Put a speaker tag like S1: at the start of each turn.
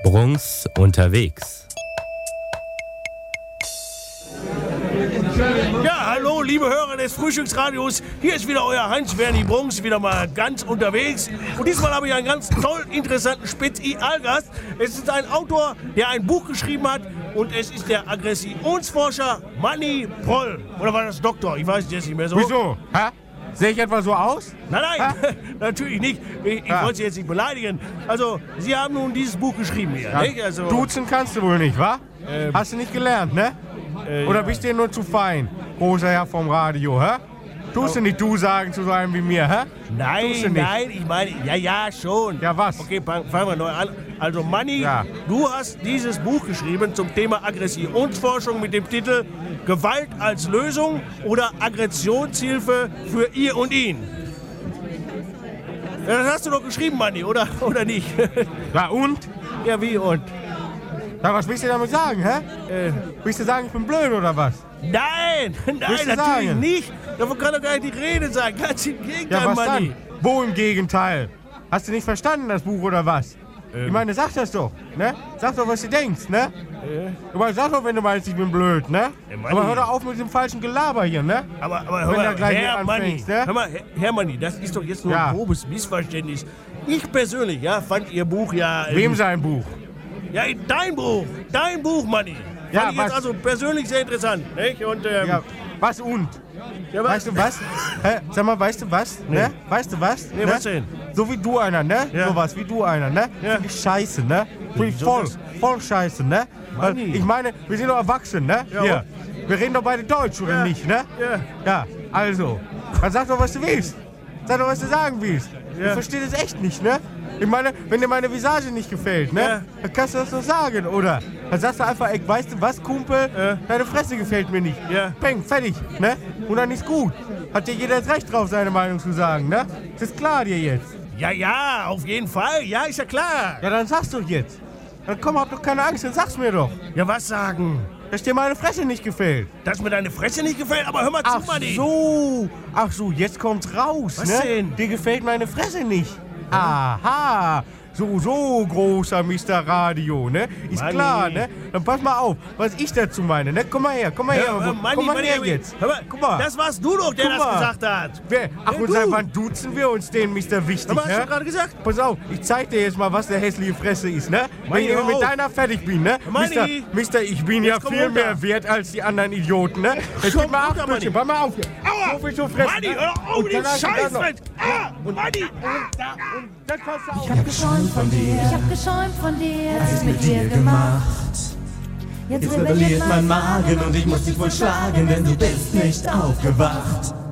S1: Brunks unterwegs.
S2: Ja, hallo, liebe Hörer des Frühstücksradios. Hier ist wieder euer Heinz-Werni Brunks, wieder mal ganz unterwegs. Und diesmal habe ich einen ganz toll interessanten Spezialgast. Es ist ein Autor, der ein Buch geschrieben hat. Und es ist der Aggressionsforscher Manni Proll. Oder war das Doktor? Ich weiß es jetzt nicht mehr so.
S3: Wieso? Hä? Sehe ich etwa so aus?
S2: Nein, natürlich nicht. Ich wollte Sie jetzt nicht beleidigen. Also, Sie haben nun dieses Buch geschrieben hier,
S3: Ja,
S2: nicht? Also,
S3: duzen kannst du wohl nicht, wa? Hast du nicht gelernt, ne? Oder bist du nur zu fein, großer Herr vom Radio, hä? Tust du nicht du sagen zu sein wie mir, hä?
S2: Nein, ich meine, ja, schon.
S3: Ja, was?
S2: Okay, fangen wir neu an. Also, Manni,
S3: Ja.
S2: du hast dieses Buch geschrieben zum Thema Aggressionsforschung mit dem Titel Gewalt als Lösung oder Aggressionshilfe für ihr und ihn. Ja, das hast du doch geschrieben, Manni, oder nicht?
S3: Ja, und?
S2: Ja, wie und?
S3: Ja, was willst du damit sagen, hä? Willst du sagen, ich bin blöd oder was?
S2: Nein,
S3: Willst du
S2: natürlich
S3: sagen?
S2: nicht. Davon kann doch gar nicht die Rede sein. Ganz im Gegenteil,
S3: Ja, was
S2: Manni.
S3: dann? Wo im Gegenteil? Hast du nicht verstanden, das Buch, oder was? Ich meine, sag das doch, ne? Sag doch, was du denkst, ne? Sag doch, wenn du meinst, ich bin blöd, ne?
S2: Manni.
S3: Aber hör doch auf mit dem falschen Gelaber hier, ne?
S2: Aber
S3: Wenn
S2: hör
S3: du
S2: mal,
S3: gleich hier
S2: Herr Manni,
S3: anfängst, ne?
S2: hör mal, Herr Manni, das ist doch jetzt nur
S3: Ja.
S2: ein grobes Missverständnis. Ich persönlich, ja, fand Ihr Buch ja...
S3: Wem sein Buch?
S2: Ja, dein Buch, Manni.
S3: Ja,
S2: Fand ich jetzt
S3: was?
S2: also persönlich sehr interessant, nicht? Und,
S3: Ja, was und?
S2: ja,
S3: Weißt du was? Hä? Sag mal, weißt du was?
S2: Nee.
S3: Ne? Weißt du was?
S2: Nee,
S3: ne?
S2: was denn?
S3: So wie du einer, ne?
S2: Ja.
S3: Sowas wie du einer, ne?
S2: Ja.
S3: Finde ich scheiße, ne? Finde ich
S2: Wieso
S3: voll scheiße, ne? Weil
S2: Manni.
S3: ich meine, wir sind doch erwachsen, ne?
S2: Ja,
S3: Hier. Wir reden doch beide Deutsch, oder
S2: Ja.
S3: nicht, ne?
S2: Ja.
S3: Ja, also. Dann sag doch, was du willst. Sag doch, was du sagen willst.
S2: Ja.
S3: Ich verstehe das echt nicht, ne? Ich meine, wenn dir meine Visage nicht gefällt, ne?
S2: Ja.
S3: Dann kannst du das doch sagen, oder? Dann sagst du einfach, ey, weißt du was, Kumpel?
S2: Ja.
S3: Deine Fresse gefällt mir nicht.
S2: Ja.
S3: Peng, fertig, ne? Und dann ist gut. Hat dir jeder das Recht drauf, seine Meinung zu sagen, ne? Das ist klar dir jetzt.
S2: Ja, auf jeden Fall. Ja, ist ja klar.
S3: Ja, dann sag's doch jetzt. Dann komm, hab doch keine Angst, dann sag's mir doch.
S2: Ja, was sagen?
S3: Dass dir meine Fresse nicht gefällt.
S2: Dass mir deine Fresse nicht gefällt, aber hör mal zu, Manni.
S3: Ach so, jetzt kommt's raus,
S2: Was
S3: ne?
S2: denn?
S3: Dir gefällt meine Fresse nicht. Aha, so großer Mr. Radio, ne? Ist
S2: Manni.
S3: klar, ne? Dann pass mal auf, was ich dazu meine, ne? Komm mal her,
S2: Manni,
S3: komm mal her jetzt.
S2: Hör mal,
S3: Guck mal.
S2: das warst du doch, der
S3: Guck
S2: das
S3: mal.
S2: gesagt hat.
S3: Ach,
S2: Ja,
S3: und
S2: du.
S3: seit wann duzen wir uns den, Mr. Wichtig,
S2: Aber hast
S3: ne?
S2: du gerade gesagt?
S3: Pass auf, ich zeig dir jetzt mal, was der hässliche Fresse ist, ne?
S2: Manni,
S3: Wenn ich
S2: hör
S3: mit
S2: auf.
S3: deiner fertig bin, ne?
S2: Manni.
S3: Mister, ich bin ja
S2: Jetzt komm
S3: viel
S2: runter.
S3: mehr wert als die anderen Idioten, ne? Jetzt
S2: Komm
S3: gib mal
S2: runter,
S3: acht Stückchen,
S2: Manni.
S3: pass mal auf hier.
S2: Aua.
S3: So viel zu fressen,
S2: Manni,
S3: ne?
S2: hör auf,
S3: Und
S2: den
S3: dann hast du
S2: Scheiß
S3: das noch.
S2: mit. Manni.
S3: Und dann kannst du auch.
S4: Ich hab geschäumt von dir, was ist mit dir gemacht? Jetzt rebelliert mein Magen und ich muss dich wohl schlagen, denn du bist nicht aufgewacht.